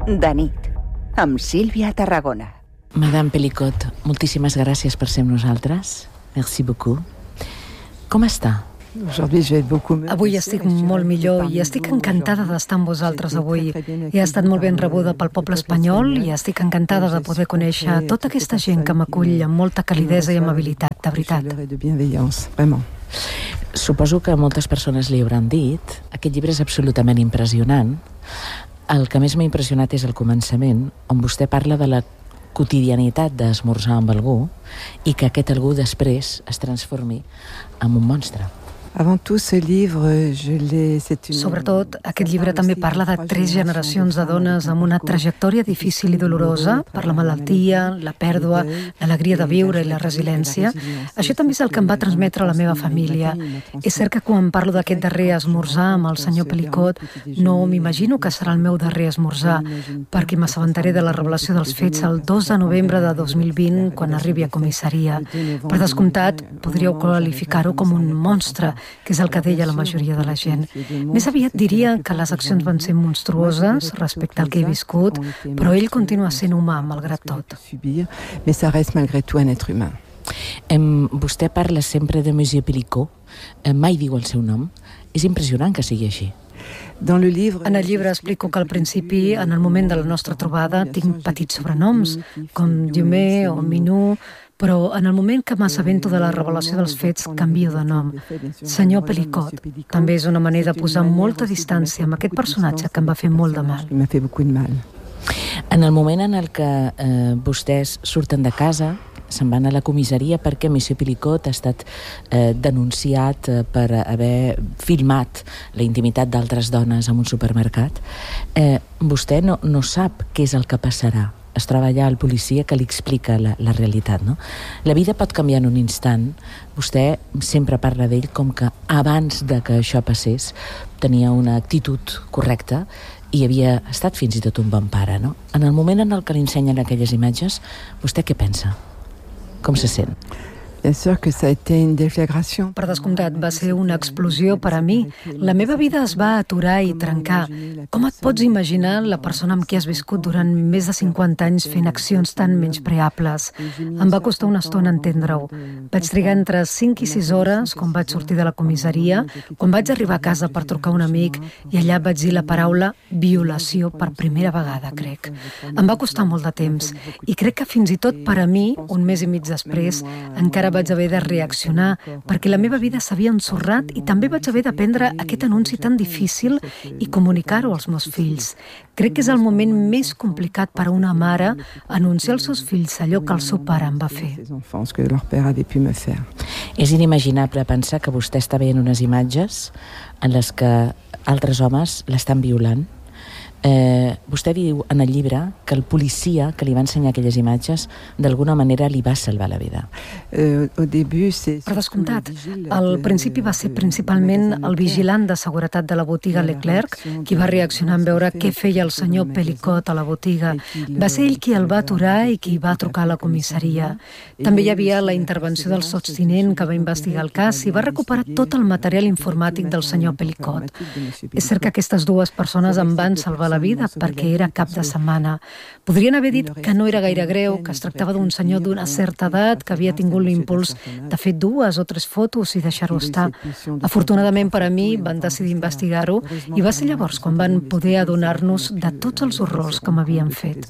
De nit, amb Sílvia Tarragona. Madame Pelicot, moltíssimes gràcies per ser amb nosaltres. Merci beaucoup. Com està? Avui estic molt millor i estic encantada d'estar amb vosaltres avui. He estat molt ben rebuda pel poble espanyol i estic encantada de poder conèixer tota aquesta gent que m'acull amb molta calidesa i amabilitat, de veritat. Suposo que moltes persones li hauran dit, aquest llibre és absolutament impressionant. El que més m'ha impressionat és el començament, on vostè parla de la quotidianitat d'esmorzar amb algú i que aquest algú després es transformi en un monstre. Sobretot, aquest llibre també parla de 3 generacions de dones amb una trajectòria difícil i dolorosa per la malaltia, la pèrdua, l'alegria de viure i la resiliència. Això també és el que em va transmetre la meva família. És cert que quan parlo d'aquest darrer esmorzar amb el senyor Pelicot, no m'imagino que serà el meu darrer esmorzar, perquè m'assabentaré de la revelació dels fets el 2 de novembre de 2020, quan arribi a comissaria. Per descomptat, podríeu qualificar-ho com un monstre, que és el que deia la majoria de la gent. Més aviat diria que les accions van ser monstruoses respecte al que he viscut, però ell continua sent humà, malgrat tot. Vostè parla sempre de Monsieur Pelicot, mai diu el seu nom. És impressionant que sigui així. En el llibre explico que al principi, en el moment de la nostra trobada, tinc petits sobrenoms, com Diumé o Minou, però en el moment que m'assabento de la revelació dels fets, canvio de nom. Senyor Pelicot. També és una manera de posar molta distància amb aquest personatge que em va fer molt de mal. En el moment en el que vostès surten de casa, se'n van a la comissaria perquè Monsieur Pelicot ha estat denunciat per haver filmat la intimitat d'altres dones en un supermercat. Vostè no sap què és el que passarà. Es troba allà el policia que li explica la realitat, no? La vida pot canviar en un instant. Vostè sempre parla d'ell com que abans de que això passés tenia una actitud correcta i havia estat fins i tot un bon pare, no? En el moment en el que li ensenyen aquelles imatges, vostè què pensa? Com se sent? Per descomptat, va ser una explosió per a mi. La meva vida es va aturar i trencar. Com et pots imaginar la persona amb qui has viscut durant més de 50 anys fent accions tan menyspreables? Em va costar una estona entendre-ho. Vaig trigar entre 5 i 6 hores quan vaig sortir de la comissaria, quan vaig arribar a casa per trucar a un amic i allà vaig dir la paraula violació per primera vegada, crec. Em va costar molt de temps i crec que fins i tot per a mi, un mes i mig després, encara vaig haver de reaccionar perquè la meva vida s'havia ensorrat i també vaig haver de prendre aquest anunci tan difícil i comunicar-ho als meus fills. Crec que és el moment més complicat per a una mare anunciar als seus fills allò que el seu pare em va fer. És inimaginable pensar que vostè està veient unes imatges en les que altres homes l'estan violant. Vostè diu en el llibre que el policia que li va ensenyar aquelles imatges d'alguna manera li va salvar la vida. Per descomptat, al principi va ser principalment el vigilant de seguretat de la botiga Leclerc qui va reaccionar en veure què feia el senyor Pelicot a la botiga. Va ser ell qui el va aturar i qui va trucar a la comissaria. També hi havia la intervenció del sotstinent que va investigar el cas i va recuperar tot el material informàtic del senyor Pelicot. És cert que aquestes dues persones em van salvar la vida perquè era cap de setmana. Podrien haver dit que no era gaire greu, que es tractava d'un senyor d'una certa edat que havia tingut l'impuls de fer 2 o 3 fotos i deixar-ho estar. Afortunadament per a mi van decidir investigar-ho i va ser llavors quan van poder adonar-nos de tots els horrors que m'havien fet.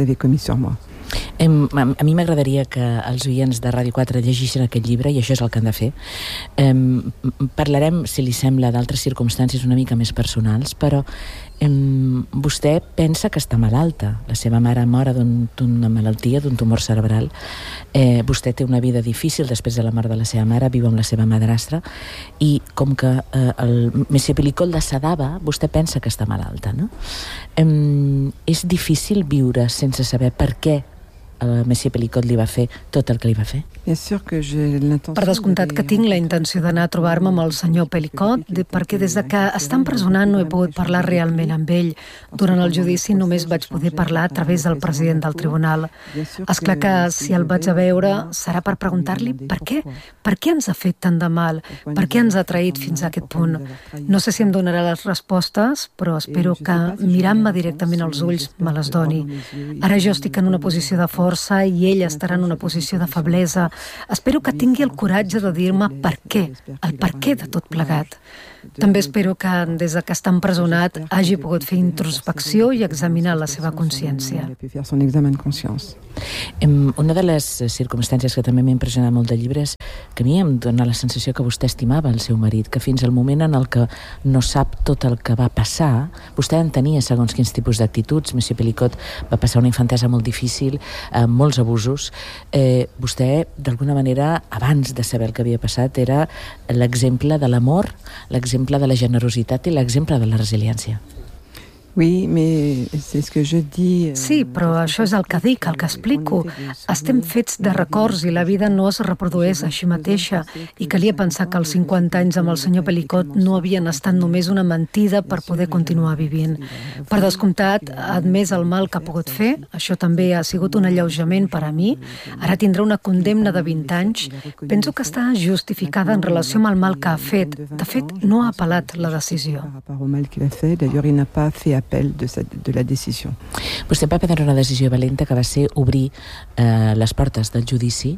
A mi m'agradaria que els oients de Ràdio 4 llegissin aquest llibre i això és el que han de fer. Parlarem, si li sembla, d'altres circumstàncies una mica més personals, però vostè pensa que està malalta. La seva mare mor d'una malaltia, d'un tumor cerebral. Vostè té una vida difícil després de la mort de la seva mare, viu amb la seva madrastra i com que el Monsieur Pelicot la sedava, vostè pensa que està malalta, no? És difícil viure sense saber per què Monsieur Pelicot li va fer tot el que li va fer? Per descomptat que tinc la intenció d'anar a trobar-me amb el senyor Pelicot, perquè des de que està empresonat no he pogut parlar realment amb ell. Durant el judici només vaig poder parlar a través del president del tribunal. Esclar que si el vaig a veure serà per preguntar-li per què. Per què ens ha fet tant de mal? Per què ens ha traït fins a aquest punt? No sé si em donarà les respostes, però espero que mirant-me directament als ulls me les doni. Ara jo estic en una posició de força i ell estarà en una posició de feblesa. Espero que tingui el coratge de dir-me per què, el per què de tot plegat. També espero que, des de que està empresonat, hagi pogut fer introspecció i examinar la seva consciència. Una de les circumstàncies que també m'ha impressionat molt del llibre és que a mi em dona la sensació que vostè estimava el seu marit, que fins al moment en el que no sap tot el que va passar, vostè entenia segons quins tipus d'actituds. Monsieur Pelicot va passar una infantesa molt difícil, molts abusos. Vostè, d'alguna manera, abans de saber el que havia passat, era l'exemple de l'amor, l'exemple de la generositat i l'exemple de la resiliència. Sí, però això és el que dic, el que explico. Estem fets de records i la vida no es reprodueix així mateixa. I calia pensar que els 50 anys amb el senyor Pelicot no havien estat només una mentida per poder continuar vivint. Per descomptat, ha admès el mal que ha pogut fer. Això també ha sigut un alleujament per a mi. Ara tindrà una condemna de 20 anys. Penso que està justificada en relació amb el mal que ha fet. De fet, no ha apel·lat la decisió. De la decisió. Vostè va prendre una decisió valenta que va ser obrir les portes del judici.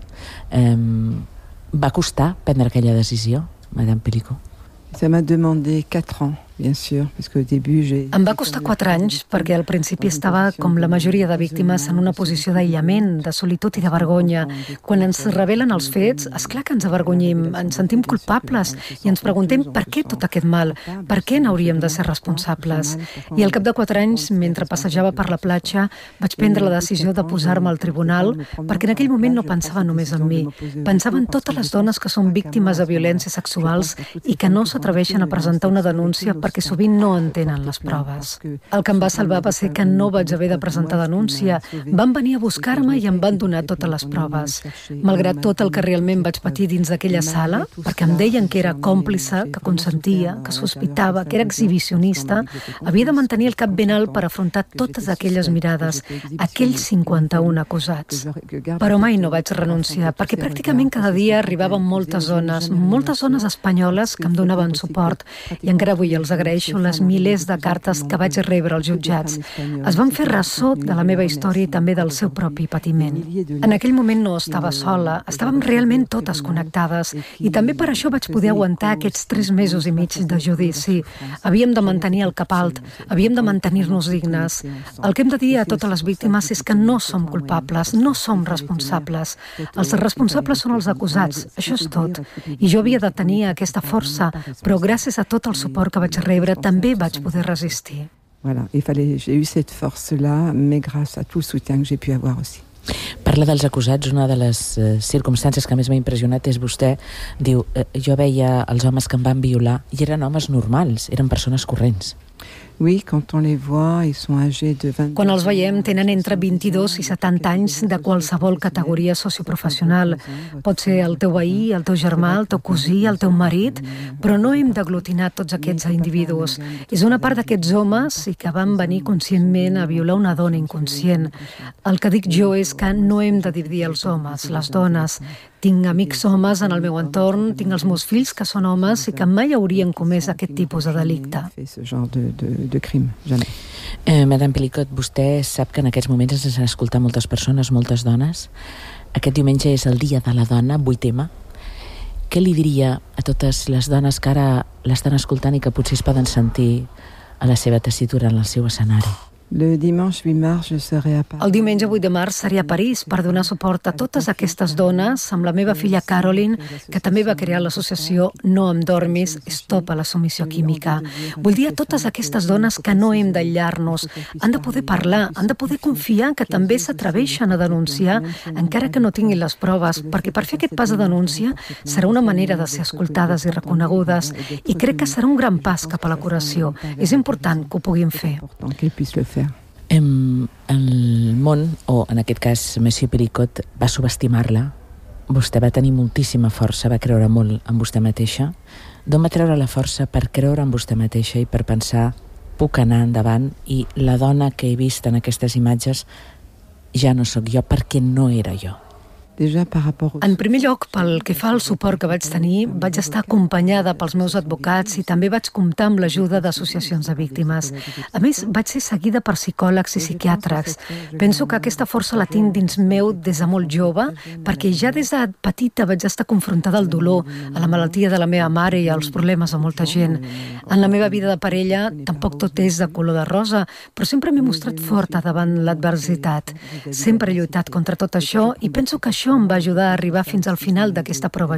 Va costar prendre aquella decisió, Madame Pelicot? Ça m'a demandé 4 ans. Bien sûr, parce qu'au début Em va costar 4 anys perquè al principi estava, com la majoria de víctimes, en una posició d'aïllament, de solitud i de vergonya. Quan ens revelen els fets, esclar que ens avergonyim, ens sentim culpables i ens preguntem per què tot aquest mal, per què n'hauríem de ser responsables. I al cap de 4 anys, mentre passejava per la platja, vaig prendre la decisió de posar-me al tribunal perquè en aquell moment no pensava només en mi. Pensava en totes les dones que són víctimes de violències sexuals i que no s'atreveixen a presentar una denúncia perquè sovint no entenen les proves. El que em va salvar va ser que no vaig haver de presentar denúncia. Van venir a buscar-me i em van donar totes les proves. Malgrat tot el que realment vaig patir dins d'aquella sala, perquè em deien que era còmplice, que consentia, que sospitava, que era exhibicionista, havia de mantenir el cap ben alt per afrontar totes aquelles mirades, aquells 51 acusats. Però mai no vaig renunciar, perquè pràcticament cada dia arribaven moltes dones espanyoles que em donaven suport, i encara avui els agraeixo les milers de cartes que vaig rebre als jutjats. Es van fer ressò de la meva història i també del seu propi patiment. En aquell moment no estava sola, estàvem realment totes connectades i també per això vaig poder aguantar aquests 3 mesos i mig de judici. Havíem de mantenir el cap alt, havíem de mantenir-nos dignes. El que hem de dir a totes les víctimes és que no som culpables, no som responsables. Els responsables són els acusats, això és tot. I jo havia de tenir aquesta força, però gràcies a tot el suport que vaig rebre, també vaig poder resistir. Voilà, j'ai eu cette force-là, mais grâce à tout le soutien que j'ai pu avoir aussi. Parla dels acusats, una de les circumstàncies que més m'ha impressionat és vostè, diu, jo veia els homes que em van violar i eren homes normals, eren persones corrents. Oui, quand on les voit, ils sont âgés de 20... Quan els veiem, tenen entre 22 i 70 anys de qualsevol categoria socioprofessional. Pot ser el teu veí, el teu germà, el teu cosí, el teu marit, però no hem d'aglutinar tots aquests individus. És una part d'aquests homes i que van venir conscientment a violar una dona inconscient. El que dic jo és que no hem de dividir els homes, les dones. Tinc amics homes en el meu entorn, tinc els meus fills que són homes i que mai haurien comès aquest tipus de delicte. De crim, jamais. Madame Pelicot, vostè sap que en aquests moments ens han escoltat moltes persones, moltes dones. Aquest diumenge és el Dia de la Dona, 8M. Què li diria a totes les dones que ara l'estan escoltant i que potser es poden sentir a la seva tessitura en el seu escenari? Le dimanche 8 mars, je serai à Paris. El diumenge 8 de març seré a París per donar suport a totes aquestes dones amb la meva filla Caroline, que també va crear l'associació No em dormis, Stop a la submissió química. Vull dir a totes aquestes dones que no hem d'aïllar-nos. Han de poder parlar, han de poder confiar que també s'atreveixen a denunciar, encara que no tinguin les proves, perquè per fer aquest pas de denúncia serà una manera de ser escoltades i reconegudes, i crec que serà un gran pas cap a la curació. És important que ho puguin fer. El món, o en aquest cas Monsieur Pericot, va subestimar-la. Vostè va tenir moltíssima força, va creure molt en vostè mateixa. D'on va treure la força per creure en vostè mateixa i per pensar puc anar endavant i la dona que he vist en aquestes imatges ja no sóc jo perquè no era jo? En primer lloc, pel que fa al suport que vaig tenir, vaig estar acompanyada pels meus advocats i també vaig comptar amb l'ajuda d'associacions de víctimes. A més, vaig ser seguida per psicòlegs i psiquiàtrics. Penso que aquesta força la tinc dins meu des de molt jove, perquè ja des de petita vaig estar confrontada al dolor, a la malaltia de la meva mare i als problemes de molta gent. En la meva vida de parella tampoc tot és de color de rosa, però sempre m'he mostrat forta davant l'adversitat. Sempre he lluitat contra tot això i penso que això em va ajudar a arribar fins al final d'aquesta prova